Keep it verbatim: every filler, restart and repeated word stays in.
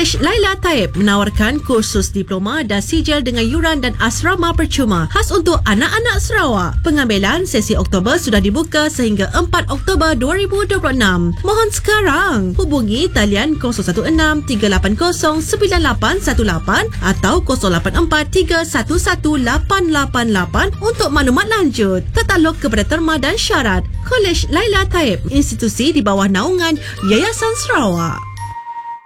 Kolej Laila Taib menawarkan kursus diploma dan sijil dengan yuran dan asrama percuma khas untuk anak-anak Sarawak. Pengambilan sesi Oktober sudah dibuka sehingga empat Oktober dua ribu dua puluh enam. Mohon sekarang hubungi talian kosong satu enam tiga lapan kosong sembilan lapan satu lapan atau kosong lapan empat tiga satu satu lapan lapan lapan untuk maklumat lanjut. Tertakluk kepada terma dan syarat. Kolej Laila Taib, institusi di bawah naungan Yayasan Sarawak.